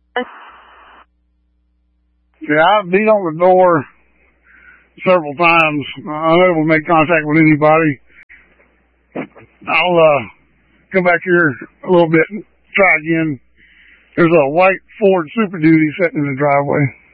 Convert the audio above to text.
Yeah, I've beat on the door several times. Unable to make contact with anybody. I'll come back here a little bit and try again. There's a white Ford Super Duty sitting in the driveway.